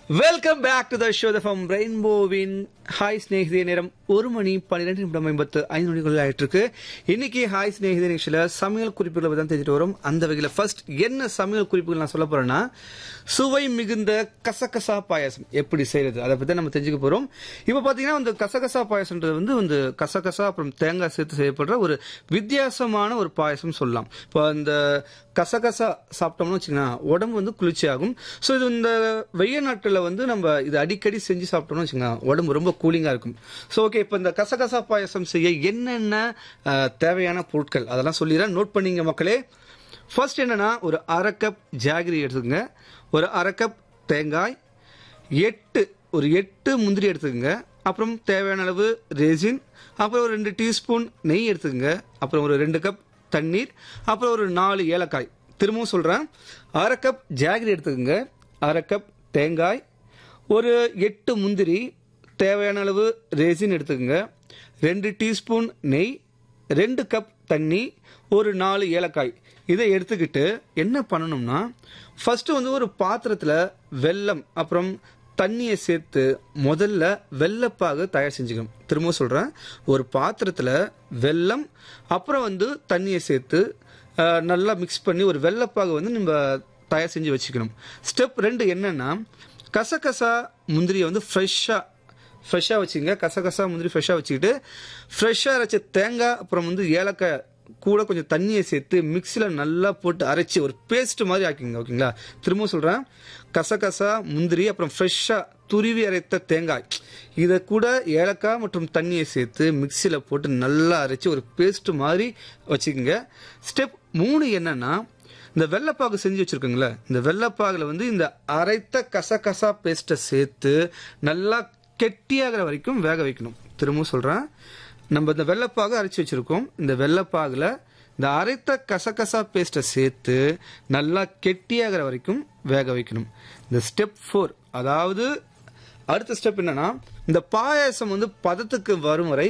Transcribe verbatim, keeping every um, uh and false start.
Welcome back to the show from ரெயின்போவின் hi ஸ்நேகிதே. நேரம் ஒரு மணி பன்னிரெண்டு நிமிடம் ஐம்பத்து ஐந்து மணிக்குள்ள ஆயிட்டு இருக்கு. இன்னைக்கு ஹாய் ஸ்நேகிதே நிகழ்ச்சியில சமையல் குறிப்புகளை தான் தெரிஞ்சுட்டு வரும். அந்த வகையில் ஃபர்ஸ்ட் என்ன சமையல் குறிப்புகள் நான் சொல்ல போறேன்னா, சுவை மிகுந்த கசகசா பாயாசம் எப்படி செய்யறது அதை பத்தி நம்ம தெரிஞ்சுக்க போறோம். இப்ப பாத்தீங்கன்னா இந்த கசகசா பாயாசம்ன்றது வந்து இந்த கசகசா அப்புறம் தேங்காய் சேர்த்து செய்யப்படுற ஒரு வித்தியாசமான ஒரு பாயாசம் சொல்லலாம். இப்போ இந்த கசகசா சாப்பிட்டோம்னு வச்சுக்கோங்க, உடம்பு வந்து குளிர்ச்சி ஆகும். ஸோ இது இந்த வெய்ய நாட்களில் வந்து நம்ம இது அடிக்கடி செஞ்சு சாப்பிட்டோம்னு வச்சுக்கோங்க, உடம்பு ரொம்ப கூலிங்கா இருக்கும். ஸோ ஓகே, இப்போ இந்த கசகசா பாயாசம் செய்ய என்னென்ன தேவையான பொருட்கள் அதெல்லாம் சொல்லிடுறேன், நோட் பண்ணிங்க மக்களே. ஃபர்ஸ்ட் என்னன்னா, ஒரு அரை கப் ஜாகிரி எடுத்துக்கோங்க, ஒரு அரை கப் தேங்காய், எட்டு ஒரு எட்டு முந்திரி எடுத்துக்கோங்க, அப்புறம் தேவையான அளவு ரெசின், அப்புறம் ஒரு ரெண்டு டீஸ்பூன் நெய் எடுத்துக்கோங்க, அப்புறம் ஒரு ரெண்டு கப் தண்ணீர், அப்புறம் ஒரு நாலு ஏலக்காய். திரும்பவும் சொல்றேன், அரை கப் ஜாகிரி எடுத்துக்கோங்க, அரை கப் தேங்காய், ஒரு எட்டு முந்திரி, தேவையான அளவு ரெசின் எடுத்துக்கோங்க, ரெண்டு டீஸ்பூன் நெய், ரெண்டு கப் தண்ணி, ஒரு நாலு ஏலக்காய். இதை எடுத்துக்கிட்டு என்ன பண்ணணும்னா, ஃபர்ஸ்ட் வந்து ஒரு பாத்திரத்துல வெல்லம் அப்புறம் தண்ணியை சேர்த்து முதல்ல வெல்லப்பாகு தயார் செஞ்சுக்கணும். திரும்ப சொல்றேன், ஒரு பாத்திரத்துல வெல்லம் அப்புறம் வந்து தண்ணியை சேர்த்து நல்லா மிக்ஸ் பண்ணி ஒரு வெல்லப்பாகு வந்து நம்ம தயார் செஞ்சு வச்சுக்கணும். ஸ்டெப் ரெண்டு என்னன்னா, கசகசா முந்திரியை வந்து ஃப்ரெஷ்ஷாக ஃப்ரெஷ்ஷாக வச்சுங்க. கசகசா முந்திரி ஃப்ரெஷ்ஷாக வச்சுக்கிட்டு ஃப்ரெஷ்ஷாக அரைச்ச தேங்காய் அப்புறம் வந்து ஏலக்காய் கூட கொஞ்சம் தண்ணியை சேர்த்து மிக்சியில் நல்லா போட்டு அரைச்சி ஒரு பேஸ்ட் மாதிரி ஆக்கிங்க. ஓகேங்களா, திரும்ப சொல்கிறேன், கசகசா முந்திரி அப்புறம் ஃப்ரெஷ்ஷாக துருவி அரைத்த தேங்காய் இதை கூட ஏலக்காய் மற்றும் தண்ணியை சேர்த்து மிக்சியில் போட்டு நல்லா அரைச்சி ஒரு பேஸ்ட் மாதிரி வச்சுக்கோங்க. ஸ்டெப் மூணு என்னன்னா, இந்த வெள்ளப்பாகு செஞ்சு வச்சிருக்கோங்களே, இந்த வெள்ளப்பாகுல வந்து இந்த அரைத்த கசகசா பேஸ்ட்டை சேர்த்து நல்லா கெட்டியாகிற வரைக்கும் வேக வைக்கணும். திரும்பவும் சொல்றேன், நம்ம இந்த வெள்ளப்பாகு அரைச்சி வச்சிருக்கோம், இந்த வெள்ளப்பாகுல இந்த அரைத்த கசகசா பேஸ்ட்டை சேர்த்து நல்லா கெட்டியாகிற வரைக்கும் வேக வைக்கணும். இந்த ஸ்டெப் ஃபோர், அதாவது அடுத்த ஸ்டெப் என்னன்னா, இந்த பாயாசம் வந்து பதத்துக்கு வரும் வரை